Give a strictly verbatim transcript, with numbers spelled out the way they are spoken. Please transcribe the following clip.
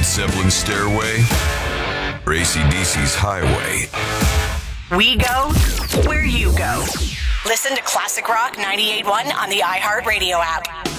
Zeppelin's Stairway or A C D C's Highway. We go where you go. Listen to Classic Rock ninety-eight point one on the iHeartRadio app.